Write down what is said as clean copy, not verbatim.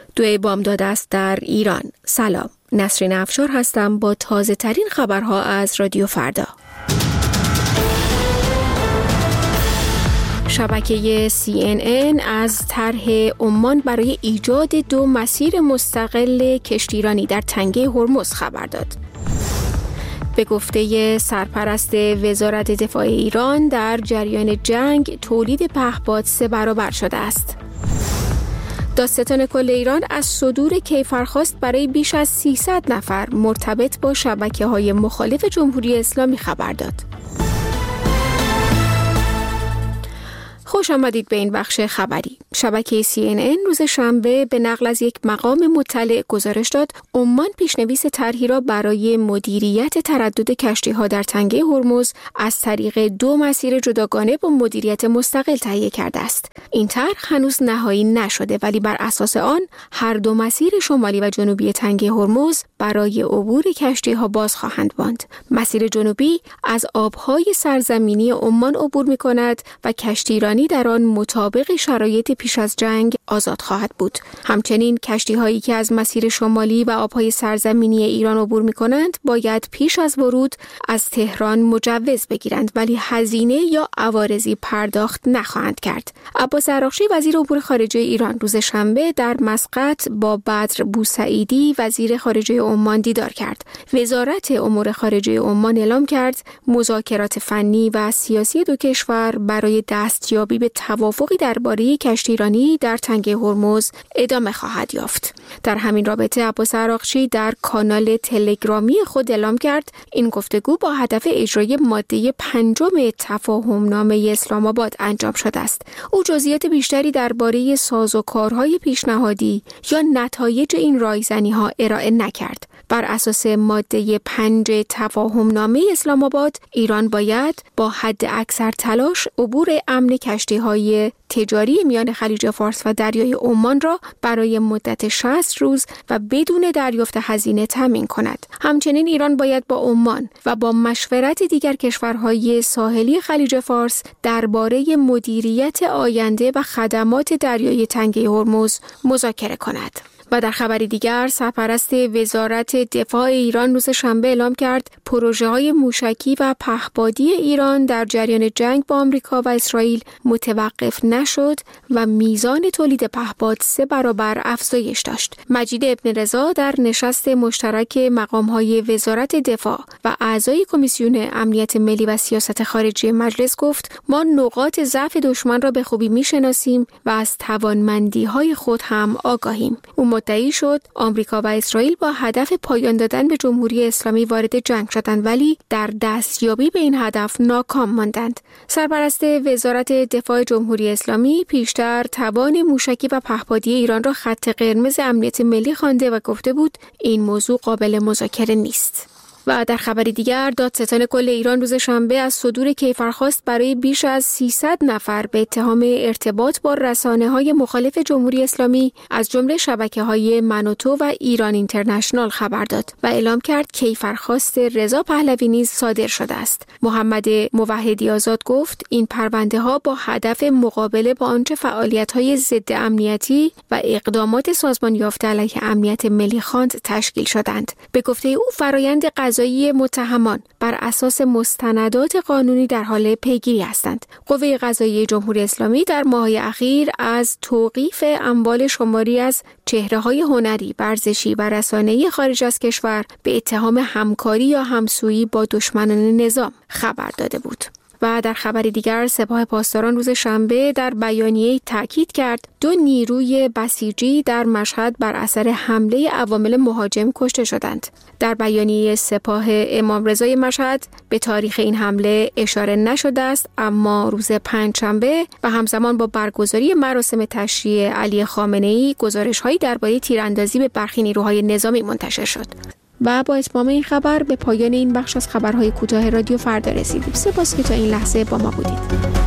2 بامداد است در ایران. سلام، نسرین افشار هستم با تازه ترین خبرها از رادیو فردا. شبکه CNN از طرح عمان برای ایجاد 2 مسیر مستقل کشتیرانی در تنگه هرمز خبر داد. به گفته سرپرست وزارت دفاع ایران، در جریان جنگ تولید پهپاد 3 برابر شده است. دادستان کل ایران از صدور کیفرخواست برای بیش از 300 نفر مرتبط با شبکه‌های مخالف جمهوری اسلامی خبر داد. خوش آمدید به این بخش خبری. شبکه CNN روز شنبه به نقل از یک مقام مطلع گزارش داد عمان پیشنویس طرحی را برای مدیریت تردد کشتی‌ها در تنگه هرمز از طریق 2 مسیر جداگانه با مدیریت مستقل تهیه کرده است. این طرح هنوز نهایی نشده، ولی بر اساس آن هر 2 مسیر شمالی و جنوبی تنگه هرمز برای عبور کشتی‌ها باز خواهند ماند. مسیر جنوبی از آب‌های سرزمینی عمان عبور می‌کند و کشتیرانی در آن مطابق شرایط پیش از جنگ آزاد خواهد بود. همچنین کشتی‌هایی که از مسیر شمالی و آب‌های سرزمینی ایران عبور می‌کنند باید پیش از ورود از تهران مجوز بگیرند، ولی هزینه یا عوارضی پرداخت نخواهند کرد. عباس عراقچی وزیر امور خارجه ایران روز شنبه در مسقط با بدر بوسعیدی وزیر خارجه عمان دیدار کرد. وزارت امور خارجه عمان اعلام کرد مذاکرات فنی و سیاسی 2 کشور برای دستیابی به توافقی درباره کشتیرانی در تنگه هرمز ادامه خواهد یافت. در همین رابطه عباس عراقچی در کانال تلگرامی خود اعلام کرد این گفتگو با هدف اجرای ماده 5 تفاهمنامه اسلام آباد انجام شده است. او جزئیات بیشتری درباره سازوکارهای پیشنهادی یا نتایج این رایزنی‌ها ارائه نکرد. بر اساس ماده 5 تفاهمنامه اسلام آباد، ایران باید با حد اکثر تلاش عبور امن کشتی‌های تجاری میان خلیج فارس و دریای عمان را برای مدت 60 روز و بدون دریافت هزینه تامین کند. همچنین ایران باید با عمان و با مشورت دیگر کشورهای ساحلی خلیج فارس درباره مدیریت آینده و خدمات دریای تنگه هرمز مذاکره کند. و در خبری دیگر، سرپرست وزارت دفاع ایران روز شنبه اعلام کرد پروژه‌های موشکی و پهپادی ایران در جریان جنگ با آمریکا و اسرائیل متوقف نشد و میزان تولید پهپاد 3 برابر افزایش داشت. مجید ابن رضا در نشست مشترک مقام‌های وزارت دفاع و اعضای کمیسیون امنیت ملی و سیاست خارجی مجلس گفت ما نقاط ضعف دشمن را به خوبی می‌شناسیم و از توانمندی‌های خود هم آگاهیم. مدعی شد آمریکا و اسرائیل با هدف پایان دادن به جمهوری اسلامی وارد جنگ شدند، ولی در دستیابی به این هدف ناکام ماندند. سرپرست وزارت دفاع جمهوری اسلامی پیشتر توان موشکی و پهپادی ایران را خط قرمز امنیت ملی خوانده و گفته بود این موضوع قابل مذاکره نیست. و در خبری دیگر، دادستان کل ایران روز شنبه از صدور کیفرخواست برای بیش از 300 نفر به اتهام ارتباط با رسانه‌های مخالف جمهوری اسلامی از جمله شبکه‌های من و تو و ایران اینترنشنال خبر داد و اعلام کرد کیفرخواست رضا پهلوی نیز صادر شده است. محمد موحدی آزاد گفت این پرونده‌ها با هدف مقابله با آنچه فعالیت‌های ضد امنیتی و اقدامات سازمان یافته علیه امنیت ملی خواند تشکیل شدند. به گفته او فرایند قضایی متهمان بر اساس مستندات قانونی در حال پیگیری هستند. قوه قضاییه جمهوری اسلامی در ماه‌های اخیر از توقیف اموال شماری از چهره‌های هنری، ورزشی و رسانه‌ای خارج از کشور به اتهام همکاری یا همسویی با دشمنان نظام خبر داده بود. و در خبری دیگر، سپاه پاسداران روز شنبه در بیانیه‌ای تاکید کرد 2 نیروی بسیجی در مشهد بر اثر حمله عوامل مهاجم کشته شدند. در بیانیه سپاه امامرضای مشهد به تاریخ این حمله اشاره نشده است، اما روز پنجشنبه و همزمان با برگزاری مراسم تشییع علی خامنه‌ای گزارش‌هایی درباره تیراندازی به برخی نیروهای نظامی منتشر شد. و با اتمام این خبر به پایان این بخش از خبرهای کوتاه رادیو فردا رسیدیم. سپاس که تا این لحظه با ما بودید.